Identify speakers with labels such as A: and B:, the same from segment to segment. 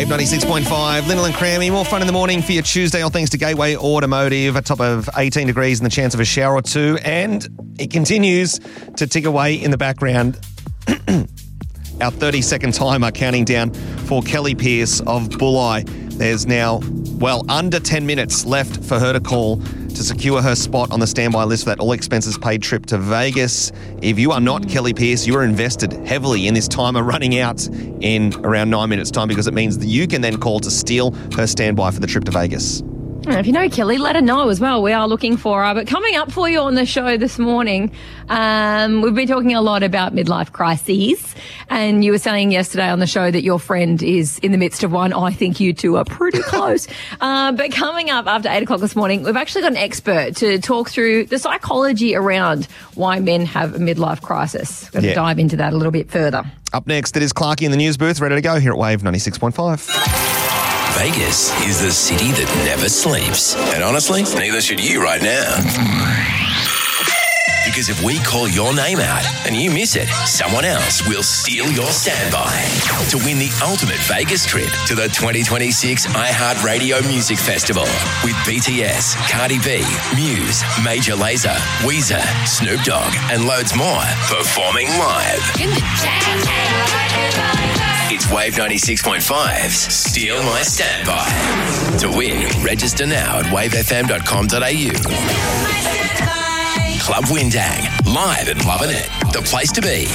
A: Wave 96.5, Lyndall and Crammy. More fun in the morning for your Tuesday, all thanks to Gateway Automotive. A top of 18 degrees and the chance of a shower or two. And it continues to tick away in the background. Our 30-second timer counting down for Kelly Pierce of Bulli. There's now, under 10 minutes left for her to call to secure her spot on the standby list for that all-expenses-paid trip to Vegas. If you are not Kelly Pierce, you are invested heavily in this timer running out in around 9 minutes' time, because it means that you can then call to steal her standby for the trip to Vegas.
B: If you know Kelly, let her know as well. We are looking for her. But coming up for you on the show this morning, we've been talking a lot about midlife crises. And you were saying yesterday on the show that your friend is in the midst of one. I think you two are pretty close. But coming up after 8 o'clock this morning, we've actually got an expert to talk through the psychology around why men have a midlife crisis. We're going to dive into that a little bit further.
A: Up next, it is Clarkie in the news booth, ready to go here at Wave 96.5.
C: Vegas is the city that never sleeps. And honestly, neither should you right now. Because if we call your name out and you miss it, someone else will steal your standby to win the ultimate Vegas trip to the 2026 iHeartRadio Music Festival with BTS, Cardi B, Muse, Major Lazer, Weezer, Snoop Dogg, and loads more performing live. It's Wave 96.5's Steal My Standby. To win, register now at wavefm.com.au. Club Windang, live and loving it. The place to be.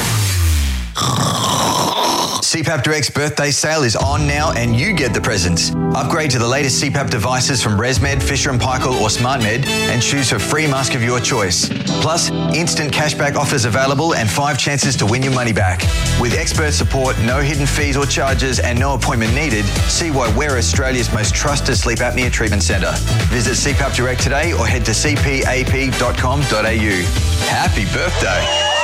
D: CPAP Direct's birthday sale is on now and you get the presents. Upgrade to the latest CPAP devices from ResMed, Fisher & Paykel or SmartMed and choose a free mask of your choice. Plus, instant cashback offers available and 5 chances to win your money back. With expert support, no hidden fees or charges and no appointment needed, see why we're Australia's most trusted sleep apnea treatment centre. Visit CPAP Direct today or head to cpap.com.au. Happy birthday!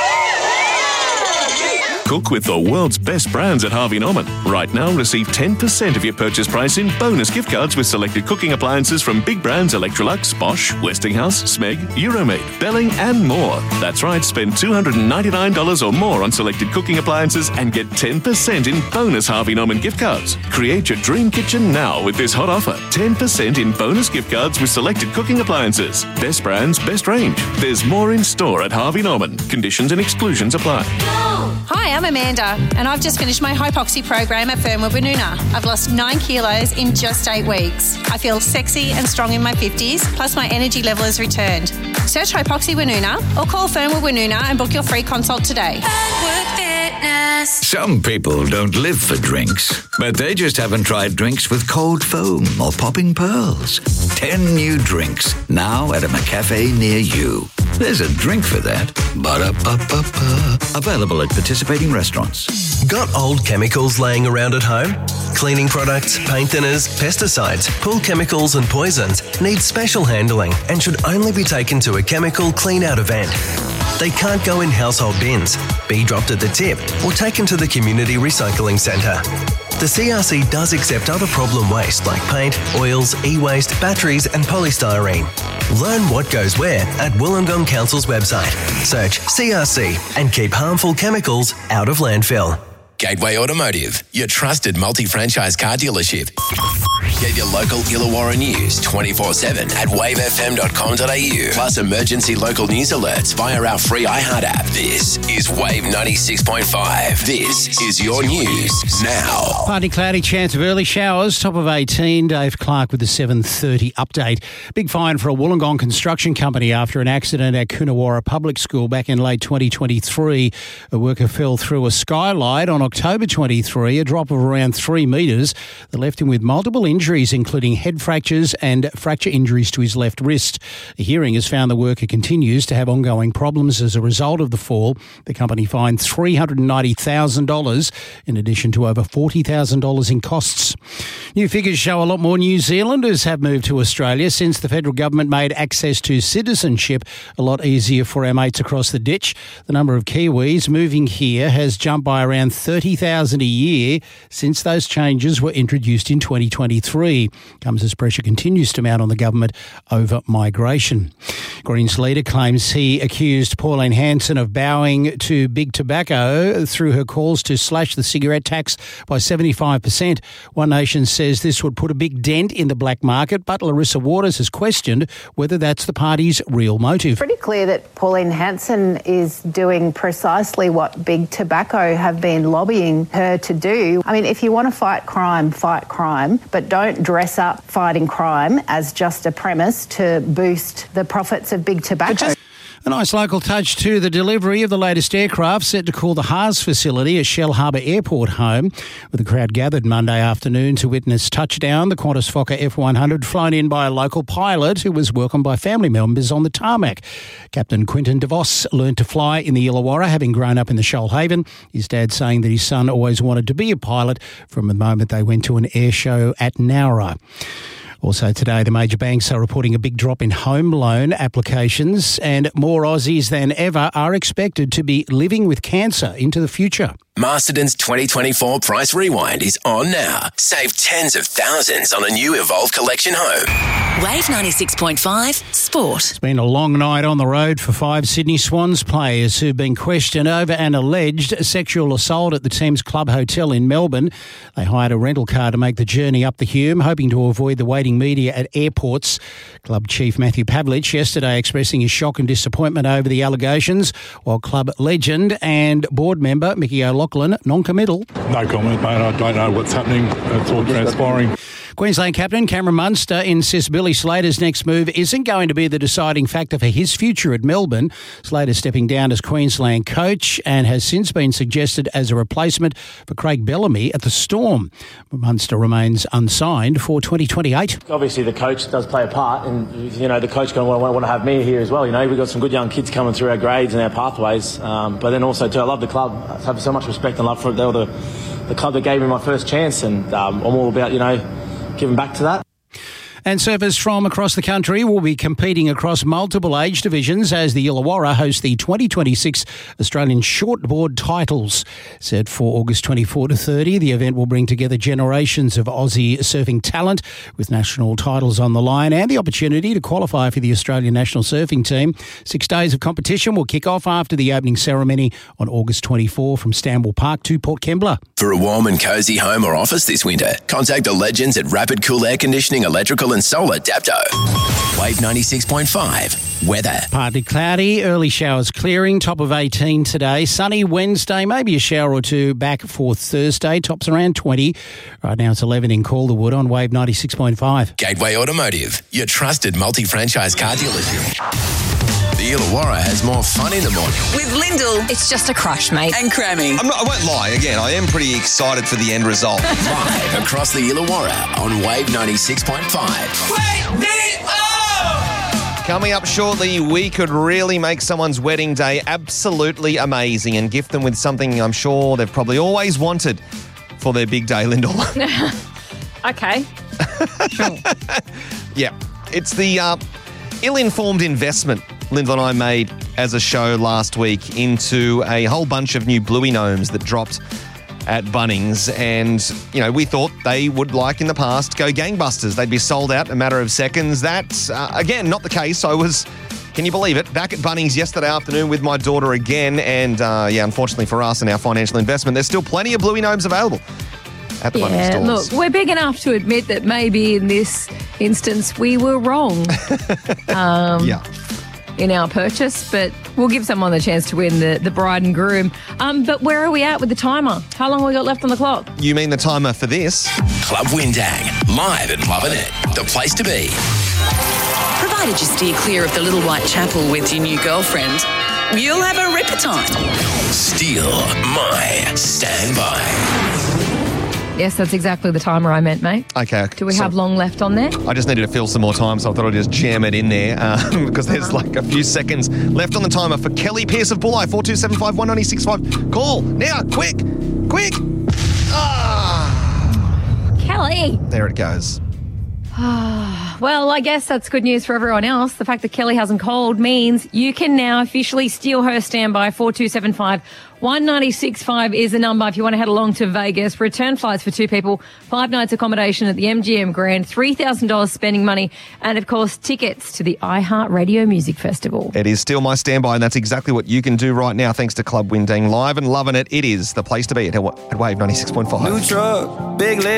E: Cook with the world's best brands at Harvey Norman. Right now, receive 10% of your purchase price in bonus gift cards with selected cooking appliances from big brands Electrolux, Bosch, Westinghouse, Smeg, Euromaid, Belling and more. That's right, spend $299 or more on selected cooking appliances and get 10% in bonus Harvey Norman gift cards. Create your dream kitchen now with this hot offer. 10% in bonus gift cards with selected cooking appliances. Best brands, best range. There's more in store at Harvey Norman. Conditions and exclusions apply.
F: Hi, I'm Amanda, and I've just finished my hypoxia program at Fernwood Woonona. I've lost 9 kilos in just 8 weeks. I feel sexy and strong in my 50s, plus my energy level has returned. Search Hypoxia Woonona or call Fernwood Woonona and book your free consult today.
G: Some people don't live for drinks, but they just haven't tried drinks with cold foam or popping pearls. 10 new drinks, now at a McCafe near you. There's a drink for that. Ba-da-ba-ba-ba. Available at participating restaurants.
H: Got old chemicals laying around at home? Cleaning products, paint thinners, pesticides, pool chemicals and poisons need special handling and should only be taken to a chemical clean-out event. They can't go in household bins, be dropped at the tip or taken to the community recycling centre. The CRC does accept other problem waste like paint, oils, e-waste, batteries and polystyrene. Learn what goes where at Wollongong Council's website. Search CRC and keep harmful chemicals out of landfill.
C: Gateway Automotive, your trusted multi-franchise car dealership. Get your local Illawarra news 24/7 at wavefm.com.au. Plus emergency local news alerts via our free iHeart app. This is Wave 96.5. This is your news now.
I: Partly cloudy, chance of early showers. Top of 18. Dave Clark with the 7:30 update. Big fine for a Wollongong construction company after an accident at Coonawarra Public School back in late 2023. A worker fell through a skylight on October 23, a drop of around 3 metres that left him with multiple injuries, including head fractures and fracture injuries to his left wrist. A hearing has found the worker continues to have ongoing problems as a result of the fall. The company fined $390,000 in addition to over $40,000 in costs. New figures show a lot more New Zealanders have moved to Australia since the federal government made access to citizenship a lot easier for our mates across the ditch. The number of Kiwis moving here has jumped by around 30,000 a year since those changes were introduced in 2023. 2023 comes as pressure continues to mount on the government over migration. Greens leader claims he accused Pauline Hanson of bowing to Big Tobacco through her calls to slash the cigarette tax by 75%. One Nation says this would put a big dent in the black market, but Larissa Waters has questioned whether that's the party's real motive.
J: Pretty clear that Pauline Hanson is doing precisely what Big Tobacco have been lobbying her to do. I mean, if you want to fight crime, but don't dress up fighting crime as just a premise to boost the profits of Big Tobacco.
I: A nice local touch to the delivery of the latest aircraft set to call the Haas facility at Shell Harbour Airport home, with the crowd gathered Monday afternoon to witness touchdown, the Qantas Fokker F100 flown in by a local pilot who was welcomed by family members on the tarmac. Captain Quinton DeVos learned to fly in the Illawarra, having grown up in the Shoalhaven, his dad saying that his son always wanted to be a pilot from the moment they went to an air show at Nowra. Also today, the major banks are reporting a big drop in home loan applications, and more Aussies than ever are expected to be living with cancer into the future.
C: Masterton's 2024 Price Rewind is on now. Save tens of thousands on a new Evolve Collection home.
K: Wave 96.5 Sport.
I: It's been a long night on the road for 5 Sydney Swans players who've been questioned over an alleged sexual assault at the team's club hotel in Melbourne. They hired a rental car to make the journey up the Hume, hoping to avoid the waiting media at airports. Club chief Matthew Pavlich yesterday expressing his shock and disappointment over the allegations, while club legend and board member Mickey O'Loughlin non-committal.
L: No comment, mate. I don't know what's happening. It's all transpiring.
I: Queensland captain Cameron Munster insists Billy Slater's next move isn't going to be the deciding factor for his future at Melbourne. Slater stepping down as Queensland coach and has since been suggested as a replacement for Craig Bellamy at the Storm. Munster remains unsigned for 2028.
M: Obviously the coach does play a part, and you know the coach going to want to have me here as well. You know, we've got some good young kids coming through our grades and our pathways, but then also too, I love the club. I have so much respect and love for the club that gave me my first chance, and I'm all about, you know, giving back to that.
I: And surfers from across the country will be competing across multiple age divisions as the Illawarra hosts the 2026 Australian Shortboard Titles. Set for August 24 to 30, the event will bring together generations of Aussie surfing talent with national titles on the line and the opportunity to qualify for the Australian national surfing team. 6 days of competition will kick off after the opening ceremony on August 24 from Stanwell Park to Port Kembla.
C: For a warm and cosy home or office this winter, contact the legends at Rapid Cool Air Conditioning, Electrical and Solar Dapto. Wave 96.5 weather.
I: Partly cloudy, early showers clearing, top of 18 today. Sunny Wednesday, maybe a shower or two back for Thursday. Tops around 20. Right now it's 11 in Calderwood on Wave 96.5.
C: Gateway Automotive, your trusted multi-franchise car dealership. The Illawarra has more fun in the morning.
K: With Lyndall,
B: It's just a crush, mate.
K: and Crammy.
A: I won't lie. Again, I am pretty excited for the end result.
C: Live across the Illawarra on Wave 96.5.
K: Wake me up!
A: Coming up shortly, we could really make someone's wedding day absolutely amazing and gift them with something I'm sure they've probably always wanted for their big day, Lyndall.
B: Okay. Sure.
A: Yeah. It's the ill-informed investment Lyndall and I made as a show last week into a whole bunch of new Bluey gnomes that dropped at Bunnings, and, you know, we thought they would, like in the past, go gangbusters. They'd be sold out in a matter of seconds. That's, again, not the case. I was, can you believe it, back at Bunnings yesterday afternoon with my daughter again, and, unfortunately for us and our financial investment, there's still plenty of Bluey gnomes available at the Bunnings stores.
B: Look, we're big enough to admit that maybe in this instance we were wrong. In our purchase, but we'll give someone the chance to win the bride and groom. But where are we at with the timer? How long have we got left on the clock?
A: You mean the timer for this?
C: Club Windang, live at Lovin' It, the place to be.
K: Provided you steer clear of the Little White Chapel with your new girlfriend, you'll have a ripper time.
C: Steal my standby.
B: Yes, that's exactly the timer I meant, mate.
A: Okay.
B: Do we have long left on there?
A: I just needed to fill some more time, so I thought I'd just jam it in there because there's like a few seconds left on the timer for Kelly Pierce of Bulli, 4275 1965. Call now, quick.
B: Kelly.
A: There it goes.
B: Well, I guess that's good news for everyone else. The fact that Kelly hasn't called means you can now officially steal her standby. 4275 1965 is the number if you want to head along to Vegas. Return flights for 2 people, 5 nights accommodation at the MGM Grand, $3,000 spending money, and of course tickets to the iHeartRadio Music Festival.
A: It is still my standby, and that's exactly what you can do right now thanks to Club Windang. Live and loving it. It is the place to be at Wave 96.5.
N: New truck, big